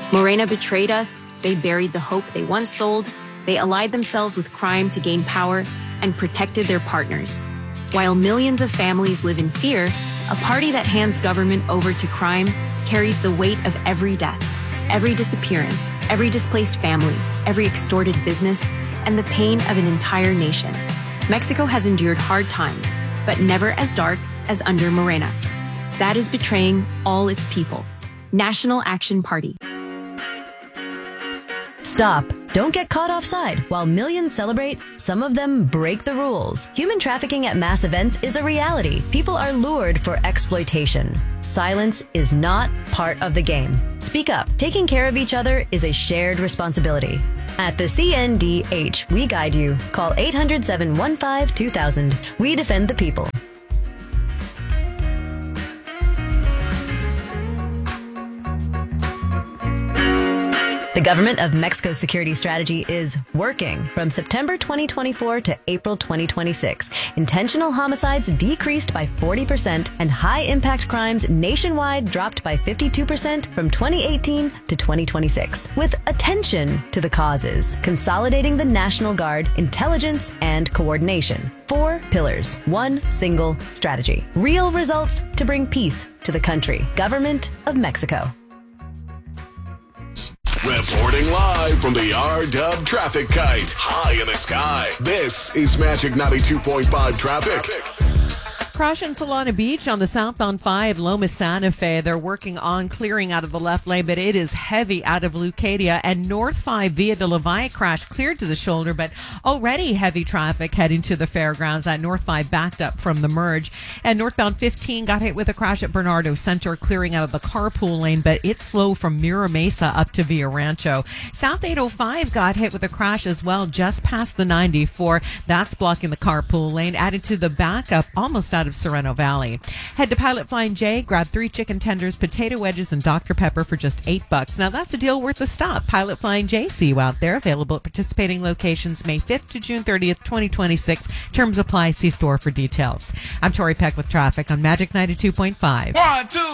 Morena betrayed us, they buried the hope they once sold, they allied themselves with crime to gain power, and protected their partners. While millions of families live in fear, a party that hands government over to crime carries the weight of every death, every disappearance, every displaced family, every extorted business, and the pain of an entire nation. Mexico has endured hard times, but never as dark as under Morena. That is betraying all its people. National Action Party. Stop. Don't get caught offside. While millions celebrate, some of them break the rules. Human trafficking at mass events is a reality. People are lured for exploitation. Silence is not part of the game. Speak up. Taking care of each other is a shared responsibility. At the CNDH, we guide you. Call 800-715-2000. We defend the people. The government of Mexico's security strategy is working. From September 2024 to April 2026, intentional homicides decreased by 40% and high-impact crimes nationwide dropped by 52% from 2018 to 2026. With attention to the causes, consolidating the National Guard, intelligence, and coordination. 4 pillars, 1 single strategy. Real results to bring peace to the country. Government of Mexico. Reporting live from the R-Dub Traffic Kite. High in the sky. This is Magic 92.5 Traffic. Crash in Solana Beach on the southbound 5, Loma Santa Fe. They're working on clearing out of the left lane, but it is heavy out of Leucadia. And North 5 Via de la Valle crash cleared to the shoulder, but already heavy traffic heading to the fairgrounds. At North 5 backed up from the merge. And northbound 15 got hit with a crash at Bernardo Center, clearing out of the carpool lane, but it's slow from Mira Mesa up to Villa Rancho. South 805 got hit with a crash as well, just past the 94. That's blocking the carpool lane, added to the backup almost out of Sereno Valley. Head to Pilot Flying J, grab 3 chicken tenders, potato wedges, and Dr. Pepper for just $8. Now that's a deal worth a stop. Pilot Flying J, see you out there. Available at participating locations May 5th to June 30th, 2026. Terms apply. See store for details. I'm Tori Peck with traffic on Magic 92.5. 1, 2.